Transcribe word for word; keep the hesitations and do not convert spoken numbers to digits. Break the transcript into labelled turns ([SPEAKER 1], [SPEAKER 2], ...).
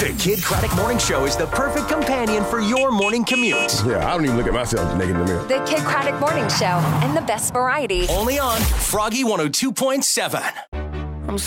[SPEAKER 1] The Kid Craddock Morning Show is the perfect companion for your morning commute.
[SPEAKER 2] Yeah, I don't even look at myself naked in the mirror.
[SPEAKER 3] The Kid Craddock Morning Show and the best variety.
[SPEAKER 1] Only on Froggy one oh two point seven.